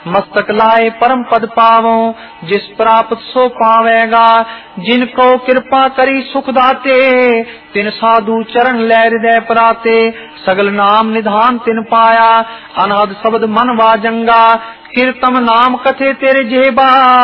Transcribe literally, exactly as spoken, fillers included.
मस्तक लाए परम पद पावो, जिस प्राप्त सो पावेगा। जिनको कृपा करी सुख दाते, तिन साधु चरण लै हृदय पराते। सगल नाम निधान तिन पाया, अनाद शब्द मन वाजंगा। कीर्तन नाम कथे तेरे जेबा,